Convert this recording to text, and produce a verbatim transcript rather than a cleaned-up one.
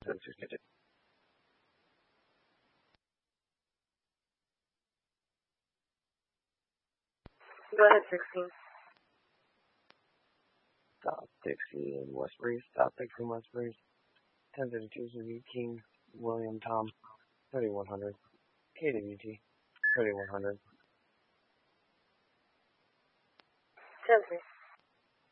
ten sixty-two. Go ahead, sixteen. Stop Dixie in Westbury. Stop Dixie in Westbury. ten thirty-two Suzuki King William Tom thirty-one hundred. K W T thirty-one hundred. ten three.